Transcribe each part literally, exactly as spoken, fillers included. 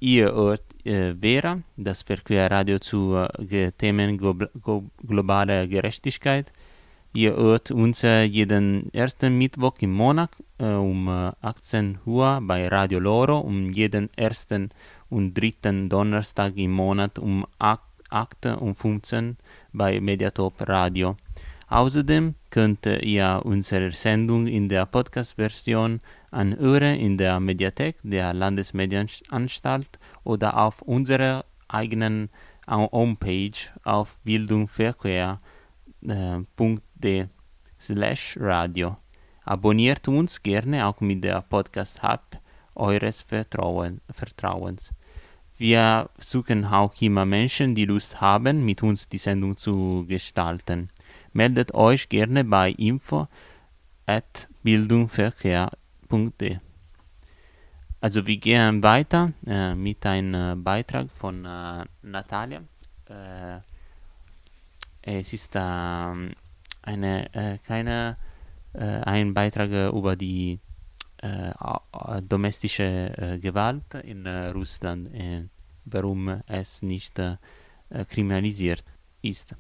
Ihr hört äh, Vera, das Verquer-Radio zu äh, Themen glo globaler Gerechtigkeit. Ihr hört uns äh, jeden ersten Mittwoch im Monat äh, um äh, achtzehn Uhr bei Radio Loro, um jeden ersten und dritten Donnerstag im Monat um acht und fünfzehn bei Mediatop Radio. Außerdem könnt ihr unsere Sendung in der Podcast-Version anhören in der Mediathek der Landesmedienanstalt oder auf unserer eigenen Homepage auf bildungverquer punkt de slash radio. Abonniert uns gerne auch mit der Podcast-App eures Vertrauen, Vertrauens. Wir suchen auch immer Menschen, die Lust haben, mit uns die Sendung zu gestalten. Meldet euch gerne bei info at bildungverquer punkt de. Also wir gehen weiter äh, mit einem äh, Beitrag von äh, Natalia. Äh, es ist äh, eine, äh, keine, äh, ein Beitrag über die äh, domestische äh, Gewalt in äh, Russland, äh, warum es nicht äh, kriminalisiert ist.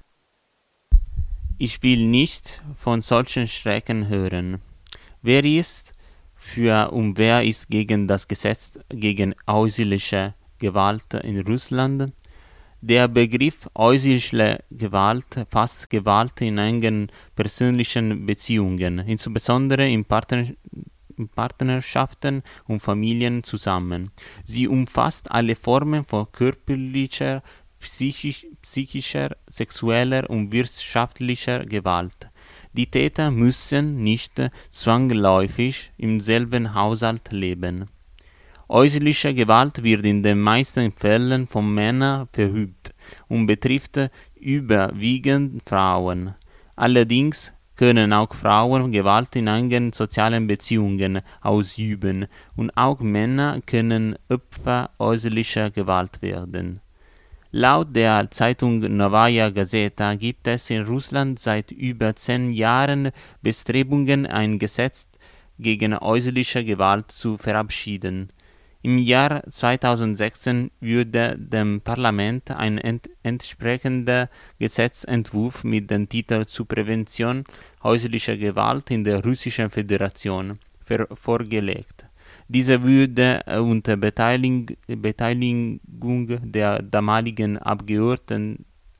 Ich will nicht von solchen Schrecken hören. Wer ist für und wer ist gegen das Gesetz gegen häusliche Gewalt in Russland? Der Begriff häusliche Gewalt fasst Gewalt in engen persönlichen Beziehungen, insbesondere in Partner Partnerschaften und Familien zusammen. Sie umfasst alle Formen von körperlicher, psychisch, psychischer, sexueller und wirtschaftlicher Gewalt. Die Täter müssen nicht zwangsläufig im selben Haushalt leben. Häusliche Gewalt wird in den meisten Fällen von Männern verübt und betrifft überwiegend Frauen. Allerdings können auch Frauen Gewalt in engen sozialen Beziehungen ausüben und auch Männer können Opfer häuslicher Gewalt werden. Laut der Zeitung Novaya Gazeta gibt es in Russland seit über zehn Jahren Bestrebungen, ein Gesetz gegen häusliche Gewalt zu verabschieden. Im Jahr zweitausendsechzehn wurde dem Parlament ein ent entsprechender Gesetzentwurf mit dem Titel zur Prävention häuslicher Gewalt in der Russischen Föderation vorgelegt. Diese wurde unter Beteiligung, Beteiligung der damaligen Abgeordneten,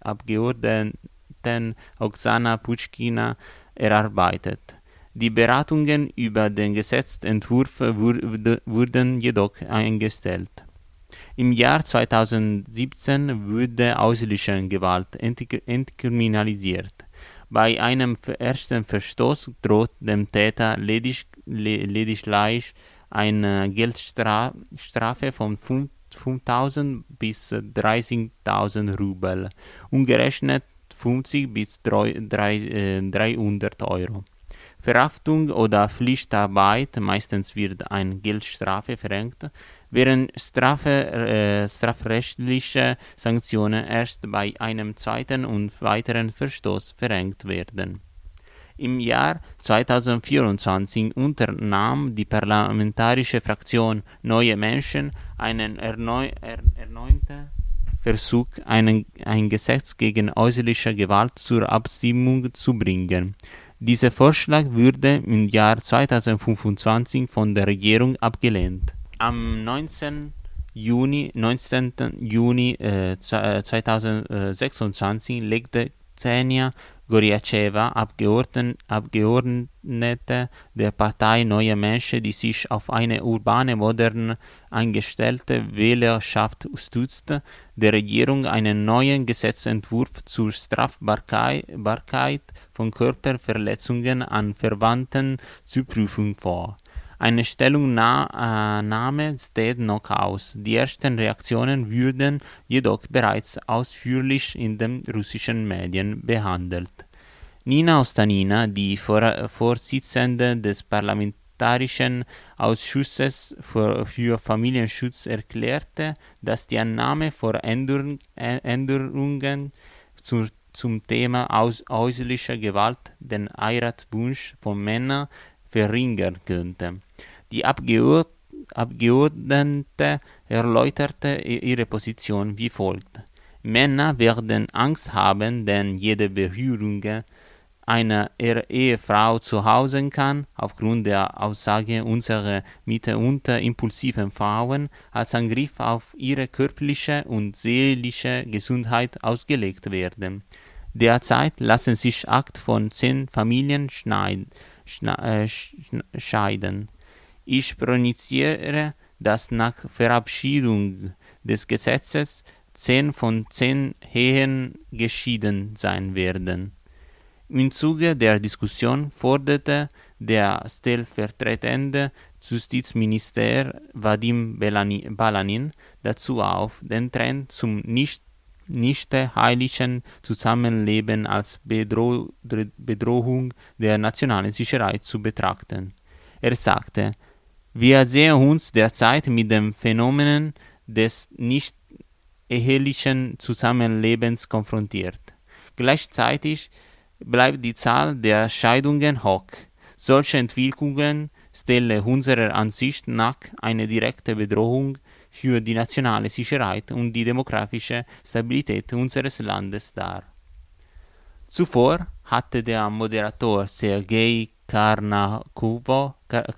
Abgeordneten Oksana Puschkina erarbeitet. Die Beratungen über den Gesetzentwurf wurde, wurden jedoch eingestellt. Im Jahr zweitausendsiebzehn wurde häusliche Gewalt entkriminalisiert. Bei einem ersten Verstoß droht dem Täter ledig, lediglich eine Geldstrafe von fünftausend bis dreißigtausend Rubel, umgerechnet fünfzig bis dreihundert Euro. Verhaftung oder Pflichtarbeit, meistens wird eine Geldstrafe verhängt, während Strafe, äh, strafrechtliche Sanktionen erst bei einem zweiten und weiteren Verstoß verhängt werden. Im Jahr zweitausendvierundzwanzig unternahm die parlamentarische Fraktion Neue Menschen einen erneu er erneuten Versuch, einen, ein Gesetz gegen häusliche Gewalt zur Abstimmung zu bringen. Dieser Vorschlag wurde im Jahr zweitausendfünfundzwanzig von der Regierung abgelehnt. Am neunzehnten Juni äh, zweitausendsechsundzwanzig legte Ksenia Gorjatschewa, Abgeordnete, Abgeordnete der Partei Neue Menschen, die sich auf eine urbane, modern eingestellte Wählerschaft stützte, der Regierung einen neuen Gesetzentwurf zur Strafbarkeit von Körperverletzungen an Verwandten zur Prüfung vor. Eine Stellungnahme steht noch aus. Die ersten Reaktionen wurden jedoch bereits ausführlich in den russischen Medien behandelt. Nina Ostanina, die Vor Vorsitzende des Parlamentarischen Ausschusses für, für Familienschutz, erklärte, dass die Annahme von Änderung, Änderungen zur, zum Thema aus, häuslicher Gewalt den Heiratswunsch von Männern verringern könnte. Die Abgeordnete Abgeordnete erläuterte ihre Position wie folgt: Männer werden Angst haben, denn jede Berührung einer Ehefrau zu Hause kann, aufgrund der Aussage unserer mitunter impulsiven Frauen, als Angriff auf ihre körperliche und seelische Gesundheit ausgelegt werden. Derzeit lassen sich acht von zehn Familien schneid, schna, äh, scheiden. Ich prognostiziere, dass nach Verabschiedung des Gesetzes zehn von zehn Ehen geschieden sein werden. Im Zuge der Diskussion forderte der stellvertretende Justizminister Vadim Balanin dazu auf, den Trend zum nicht, nicht heilichen Zusammenleben als Bedroh- Bedrohung der nationalen Sicherheit zu betrachten. Er sagte: Wir sehen uns derzeit mit den Phänomenen des nicht ehelichen Zusammenlebens konfrontiert. Gleichzeitig bleibt die Zahl der Scheidungen hoch. Solche Entwicklungen stellen unserer Ansicht nach eine direkte Bedrohung für die nationale Sicherheit und die demografische Stabilität unseres Landes dar. Zuvor hatte der Moderator Sergei Karnahukov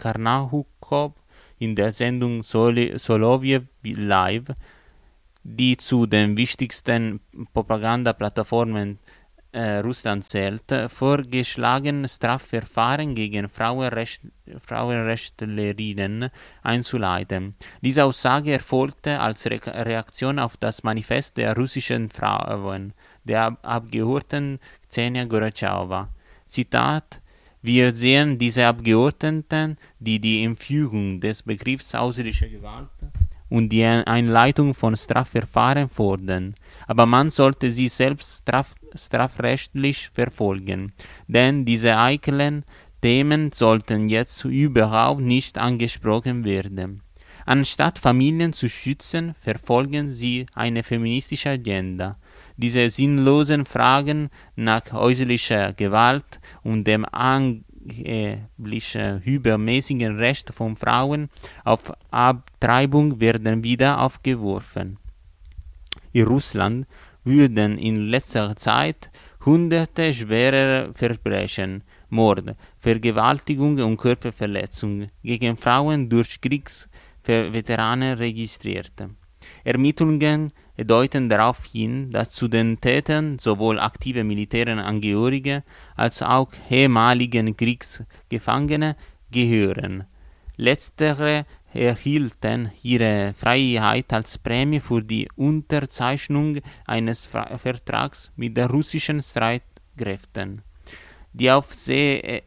in der Sendung Soloviev Live, die zu den wichtigsten Propagandaplattformen äh, Russlands zählt, vorgeschlagen, Strafverfahren gegen Frauenrecht, Frauenrechtlerinnen einzuleiten. Diese Aussage erfolgte als Re- Reaktion auf das Manifest der russischen Frauen, der Abgeordneten Ksenia Gorbatschowa. Zitat: Wir sehen diese Abgeordneten, die die Einführung des Begriffs häusliche Gewalt und die Einleitung von Strafverfahren fordern. Aber man sollte sie selbst straf- strafrechtlich verfolgen, denn diese heiklen Themen sollten jetzt überhaupt nicht angesprochen werden. Anstatt Familien zu schützen, verfolgen sie eine feministische Agenda. Diese sinnlosen Fragen nach häuslicher Gewalt und dem angeblichen übermäßigen Recht von Frauen auf Abtreibung werden wieder aufgeworfen. In Russland wurden in letzter Zeit hunderte schwerer Verbrechen, Mord, Vergewaltigung und Körperverletzung gegen Frauen durch Kriegsveteranen registriert. Ermittlungen deuten darauf hin, dass zu den Tätern sowohl aktive Militärangehörige als auch ehemalige Kriegsgefangene gehören. Letztere erhielten ihre Freiheit als Prämie für die Unterzeichnung eines Vertrags mit den russischen Streitkräften. Die aufseh-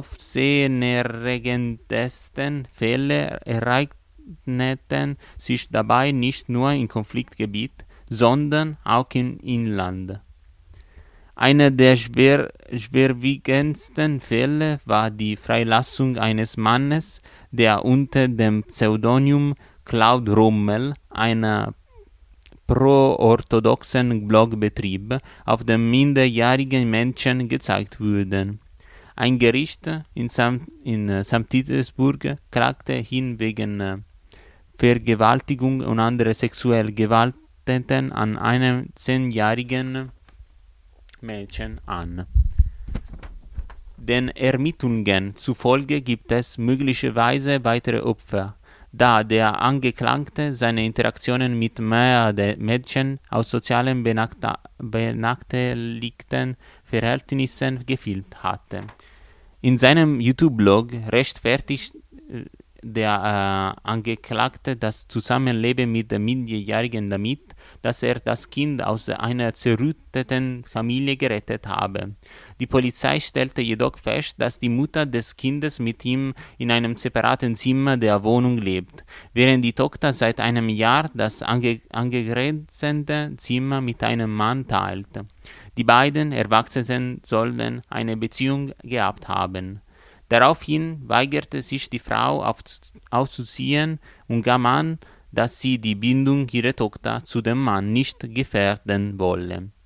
aufsehenerregendsten Fälle ereigneten sich dabei nicht nur im Konfliktgebiet, sondern auch im Inland. Einer der schwer, schwerwiegendsten Fälle war die Freilassung eines Mannes, der unter dem Pseudonym Claude Rommel einen pro-orthodoxen Blog betrieb, auf dem minderjährige Mädchen gezeigt wurden. Ein Gericht in Sankt in Sankt Petersburg klagte ihn wegen Vergewaltigung und anderer sexueller Gewalttaten an einem zehnjährigen Mädchen an. Den Ermittlungen zufolge gibt es möglicherweise weitere Opfer, da der Angeklagte seine Interaktionen mit mehreren Mädchen aus sozialen benackt- benachteiligten Verhältnissen gefilmt hatte. In seinem YouTube-Blog rechtfertigt der äh, Angeklagte das Zusammenleben mit dem Minderjährigen damit, dass er das Kind aus einer zerrütteten Familie gerettet habe. Die Polizei stellte jedoch fest, dass die Mutter des Kindes mit ihm in einem separaten Zimmer der Wohnung lebt, während die Tochter seit einem Jahr das ange angegrenzende Zimmer mit einem Mann teilt. Die beiden Erwachsenen sollen eine Beziehung gehabt haben. Daraufhin weigerte sich die Frau auszuziehen und gab an, dass sie die Bindung ihrer Tochter zu dem Mann nicht gefährden wolle.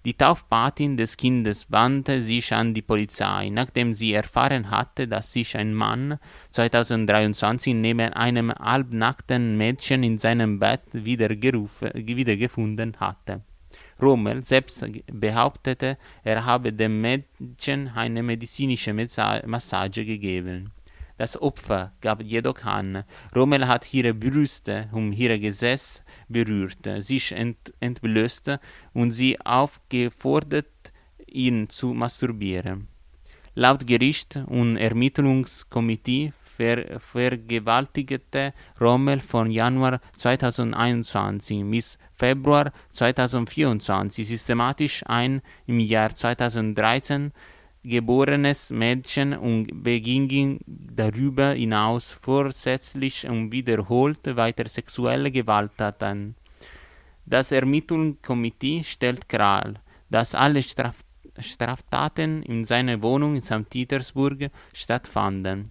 Die Taufpatin des Kindes wandte sich an die Polizei, nachdem sie erfahren hatte, dass sich ein Mann zweitausenddreiundzwanzig neben einem halbnackten Mädchen in seinem Bett wiedergefunden hatte. Rommel selbst behauptete, er habe dem Mädchen eine medizinische Massage gegeben. Das Opfer gab jedoch an, Rommel hat ihre Brüste um ihr Gesäß berührt, sich ent entblößt und sie aufgefordert, ihn zu masturbieren. Laut Gericht und Ermittlungskomitee ver vergewaltigte Rommel von Januar zweitausendeinundzwanzig bis Februar zweitausendvierundzwanzig systematisch ein im Jahr zweitausenddreizehn geborenes Mädchen und beging darüber hinaus vorsätzlich und wiederholt weitere sexuelle Gewalttaten. Das Ermittlungskomitee stellt klar, dass alle Straf Straftaten in seiner Wohnung in Sankt Petersburg stattfanden.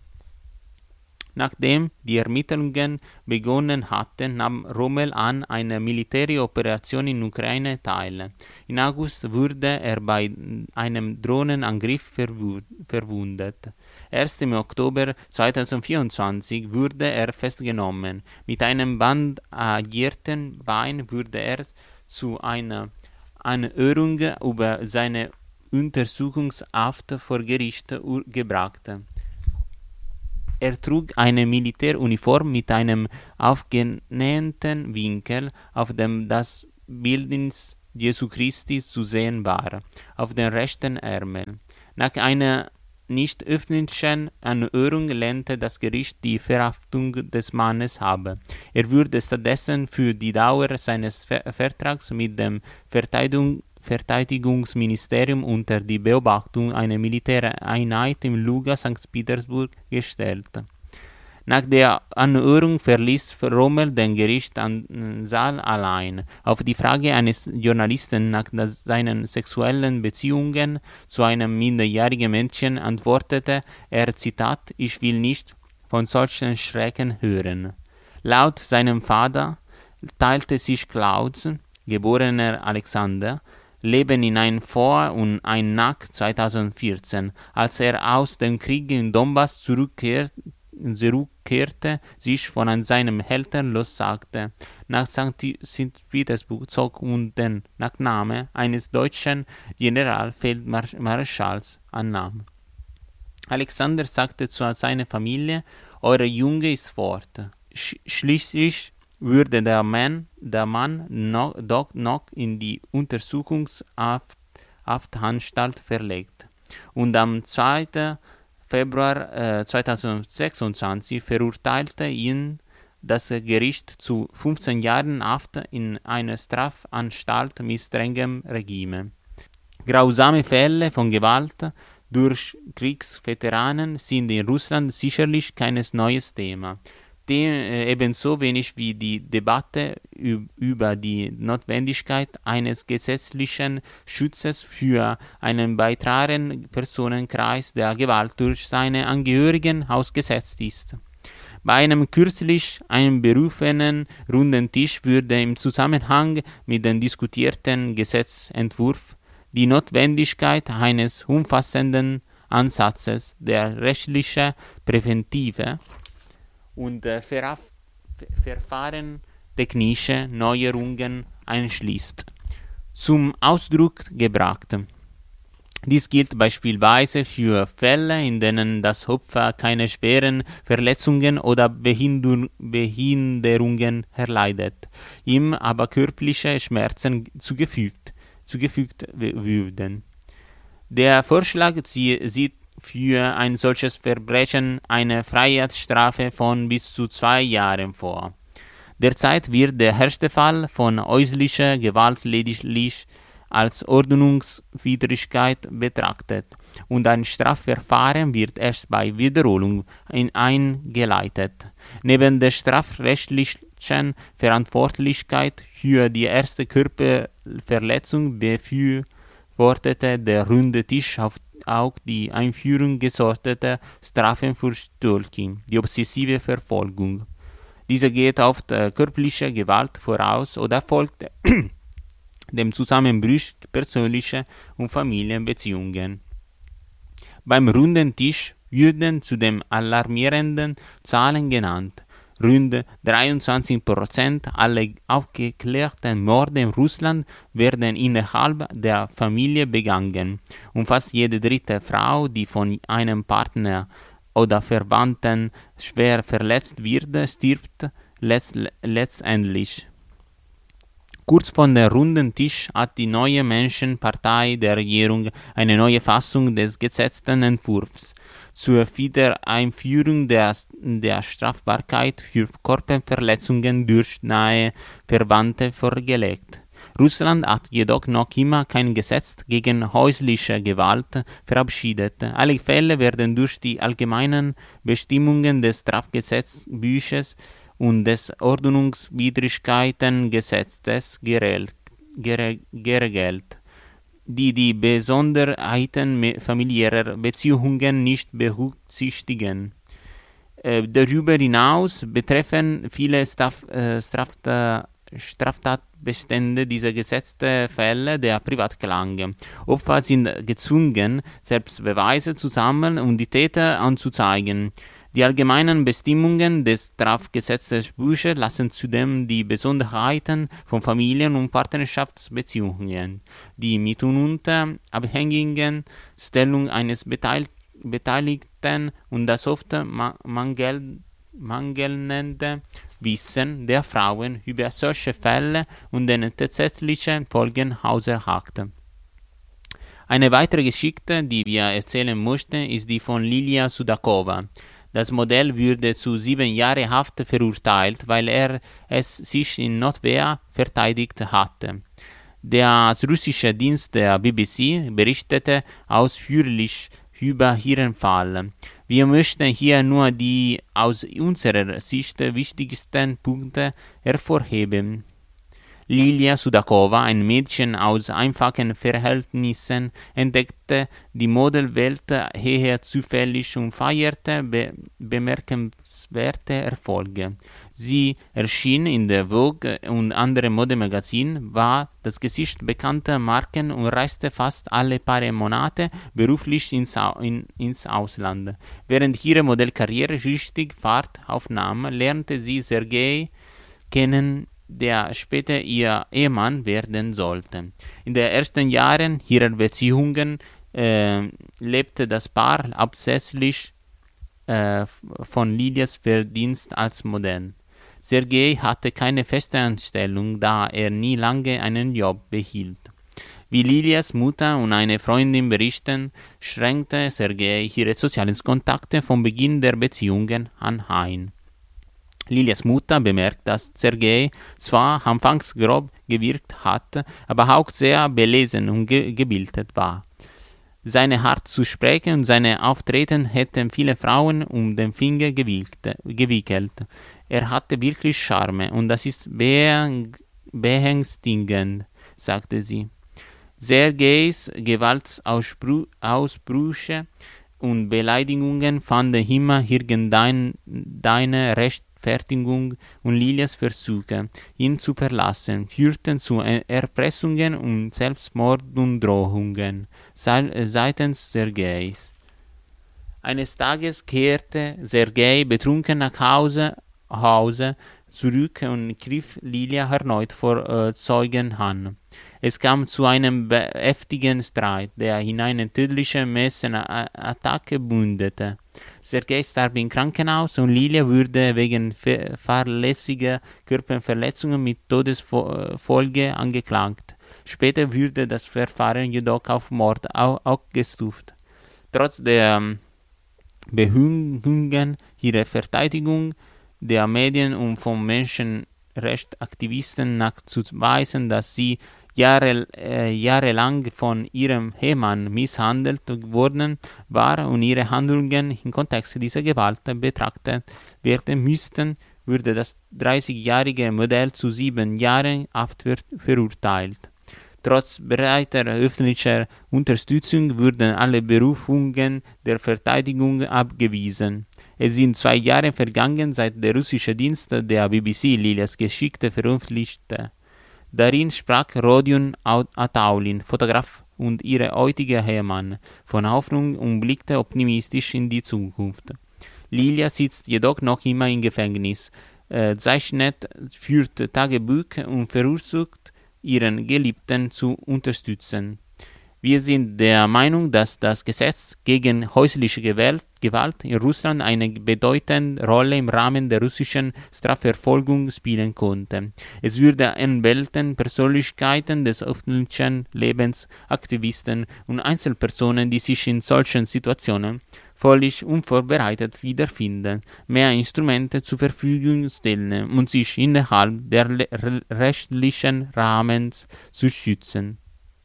Nachdem die Ermittlungen begonnen hatten, nahm Rommel an einer Militäroperation in Ukraine teil. Im August wurde er bei einem Drohnenangriff verwu verwundet. Erst im Oktober zweitausendvierundzwanzig wurde er festgenommen. Mit einem bandagierten Bein wurde er zu einer Anhörung über seine Untersuchungshaft vor Gericht gebracht. Er trug eine Militäruniform mit einem aufgenähten Winkel, auf dem das Bildnis Jesu Christi zu sehen war, auf den rechten Ärmel. Nach einer nicht öffentlichen Anhörung lehnte das Gericht die Verhaftung des Mannes ab. Er würde stattdessen für die Dauer seines Ver Vertrags mit dem Verteidigung Verteidigungsministerium unter die Beobachtung einer Militäreinheit im Luga Sankt Petersburg gestellt. Nach der Anhörung verließ Rommel den Gerichtssaal allein. Auf die Frage eines Journalisten nach seinen sexuellen Beziehungen zu einem minderjährigen Mädchen antwortete er, Zitat, „Ich will nicht von solchen Schrecken hören." Laut seinem Vater teilte sich Klaus, geborener Alexander, Leben in ein Vor und ein Nach zweitausendvierzehn, als er aus dem Krieg in Donbass zurückkehrte, zurückkehrte, sich von seinem Eltern lossagte, nach Sankt Petersburg zog und den Nachnamen eines deutschen Generalfeldmarschalls annahm. Alexander sagte zu seiner Familie, euer Junge ist fort. Sch schließlich würde der Mann, der Mann noch, doch noch in die Untersuchungshaftanstalt verlegt. Und am zweiten Februar äh, zweitausendsechsundzwanzig verurteilte ihn das Gericht zu fünfzehn Jahren Haft in einer Strafanstalt mit strengem Regime. Grausame Fälle von Gewalt durch Kriegsveteranen sind in Russland sicherlich kein neues Thema. Dem, äh, ebenso wenig wie die Debatte über die Notwendigkeit eines gesetzlichen Schutzes für einen breiteren Personenkreis, der Gewalt durch seine Angehörigen ausgesetzt ist. Bei einem kürzlich einberufenen runden Tisch wurde im Zusammenhang mit dem diskutierten Gesetzentwurf die Notwendigkeit eines umfassenden Ansatzes der rechtlichen Präventive und äh, Ver verfahrentechnische Neuerungen einschließt, zum Ausdruck gebracht. Dies gilt beispielsweise für Fälle, in denen das Opfer keine schweren Verletzungen oder Behindur Behinderungen erleidet, ihm aber körperliche Schmerzen zugefügt, zugefügt würden. Der Vorschlag sieht für ein solches Verbrechen eine Freiheitsstrafe von bis zu zwei Jahren vor. Derzeit wird der erste Fall von häuslicher Gewalt lediglich als Ordnungswidrigkeit betrachtet und ein Strafverfahren wird erst bei Wiederholung eingeleitet. Neben der strafrechtlichen Verantwortlichkeit für die erste Körperverletzung befürwortete der Runde Tisch auf auch die Einführung gesorteter Strafen für Stalking, die obsessive Verfolgung. Diese geht auf körperliche Gewalt voraus oder folgt dem Zusammenbruch persönlicher und Familienbeziehungen. Beim runden Tisch würden zudem alarmierenden Zahlen genannt. Rund dreiundzwanzig Prozent aller aufgeklärten Morde in Russland werden innerhalb der Familie begangen und fast jede dritte Frau, die von einem Partner oder Verwandten schwer verletzt wird, stirbt letztendlich. Kurz vor dem runden Tisch hat die neue Menschenpartei der Regierung eine neue Fassung des Gesetzentwurfs zur Wiedereinführung der, der Strafbarkeit für Körperverletzungen durch nahe Verwandte vorgelegt. Russland hat jedoch noch immer kein Gesetz gegen häusliche Gewalt verabschiedet. Alle Fälle werden durch die allgemeinen Bestimmungen des Strafgesetzbuches und des Ordnungswidrigkeitengesetzes geregelt, die die Besonderheiten familiärer Beziehungen nicht berücksichtigen. Äh, darüber hinaus betreffen viele Straf, äh, Strafta, Straftatbestände dieser Gesetzfälle der Privatklang. Opfer sind gezwungen, selbst Beweise zu sammeln und die Täter anzuzeigen. Die allgemeinen Bestimmungen des Strafgesetzbuches lassen zudem die Besonderheiten von Familien- und Partnerschaftsbeziehungen, die mitunter abhängigen Stellung eines Beteil- Beteiligten und das oft mangel- mangelnde Wissen der Frauen über solche Fälle und den tatsächlichen Folgen außer Acht. Eine weitere Geschichte, die wir erzählen möchten, ist die von Lilia Sudakova. Das Modell wurde zu sieben Jahren Haft verurteilt, weil er es sich in Notwehr verteidigt hatte. Der russische Dienst der B B C berichtete ausführlich über ihren Fall. Wir möchten hier nur die aus unserer Sicht wichtigsten Punkte hervorheben. Lilia Sudakova, ein Mädchen aus einfachen Verhältnissen, entdeckte die Modelwelt eher zufällig und feierte be- bemerkenswerte Erfolge. Sie erschien in der Vogue und anderen Modemagazinen, war das Gesicht bekannter Marken und reiste fast alle paar Monate beruflich ins, Au- in, ins Ausland. Während ihre Modellkarriere richtig Fahrt aufnahm, lernte sie Sergei kennen, der später ihr Ehemann werden sollte. In den ersten Jahren ihrer Beziehungen äh, lebte das Paar hauptsächlich äh, von Lilias Verdienst als Modell. Sergei hatte keine feste Anstellung, da er nie lange einen Job behielt. Wie Lilias Mutter und eine Freundin berichten, schränkte Sergei ihre sozialen Kontakte von Beginn der Beziehungen an ein. Lilias Mutter bemerkt, dass Sergei zwar anfangs grob gewirkt hat, aber auch sehr belesen und ge- gebildet war. Seine Art zu sprechen und seine Auftreten hätten viele Frauen um den Finger gewickelt. Er hatte wirklich Charme und das ist beängstigend, sagte sie. Sergeis Gewaltausbrüche und Beleidigungen fanden immer irgendeine Rechtfertigung und Lilias Versuche, ihn zu verlassen, führten zu Erpressungen und Selbstmorddrohungen seitens Sergeis. Eines Tages kehrte Sergei betrunken nach Hause, Hause zurück und griff Lilia erneut vor äh, Zeugen an. Es kam zu einem heftigen Streit, der in eine tödliche Messenattacke mündete. Sergei starb im Krankenhaus und Lilia wurde wegen fahrlässiger Körperverletzungen mit Todesfolge angeklagt. Später wurde das Verfahren jedoch auf Mord aufgestuft. Trotz der Bemühungen ihrer Verteidigung, der Medien und von Menschenrechtsaktivisten nachzuweisen, dass sie Jahre, äh, jahrelang von ihrem Ehemann misshandelt worden war und ihre Handlungen im Kontext dieser Gewalt betrachtet werden müssten, wurde das dreißigjährige Modell zu sieben Jahren Haft verurteilt. Trotz breiter öffentlicher Unterstützung wurden alle Berufungen der Verteidigung abgewiesen. Es sind zwei Jahre vergangen, seit der russische Dienst der B B C Lilias Geschichte veröffentlichte. Darin sprach Rodion Ataulin, Fotograf und ihr heutiger Ehemann, von Hoffnung und blickte optimistisch in die Zukunft. Lilia sitzt jedoch noch immer im Gefängnis, äh, zeichnet, führt Tagebuch und versucht, ihren Geliebten zu unterstützen. Wir sind der Meinung, dass das Gesetz gegen häusliche Gewalt, Gewalt in Russland eine bedeutende Rolle im Rahmen der russischen Strafverfolgung spielen konnte. Es würde Anwälten, Persönlichkeiten des öffentlichen Lebens, Aktivisten und Einzelpersonen, die sich in solchen Situationen völlig unvorbereitet wiederfinden, mehr Instrumente zur Verfügung stellen und sich innerhalb der le- rechtlichen Rahmens zu schützen.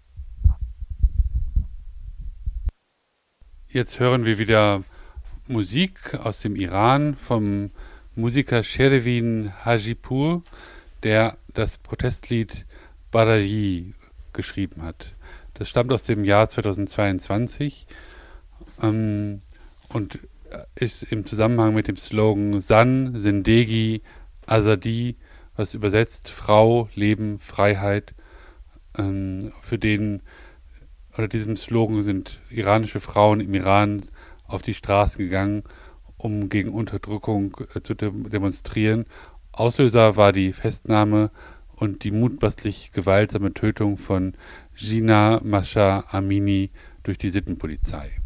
Jetzt hören wir wieder Musik aus dem Iran vom Musiker Sherevin Hajipur, der das Protestlied Baraji geschrieben hat. Das stammt aus dem Jahr zweitausendzweiundzwanzig ähm, und ist im Zusammenhang mit dem Slogan Zan, Zindegi, Azadi, was übersetzt Frau, Leben, Freiheit, ähm, für den Unter diesem Slogan sind iranische Frauen im Iran auf die Straßen gegangen, um gegen Unterdrückung äh, zu de- demonstrieren. Auslöser war die Festnahme und die mutmaßlich gewaltsame Tötung von Jina Masha Amini durch die Sittenpolizei.